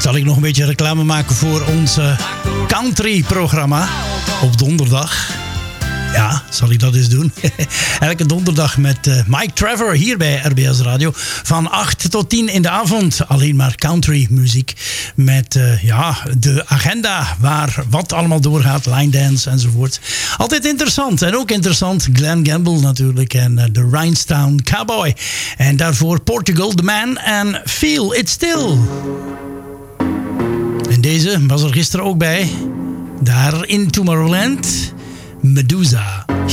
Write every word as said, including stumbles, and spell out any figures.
Zal ik nog een beetje reclame maken voor ons uh, country-programma op donderdag? Ja, zal ik dat eens doen? Elke donderdag met uh, Mike Trevor hier bij R B S Radio. Van acht tot tien in de avond. Alleen maar country muziek. Met uh, ja, de agenda waar wat allemaal doorgaat. Line dance enzovoort. Altijd interessant. En ook interessant Glenn Gamble natuurlijk. En uh, de Rhinestone Cowboy. En daarvoor Portugal The Man en Feel It Still. En deze was er gisteren ook bij. Daar in Tomorrowland. Medusa.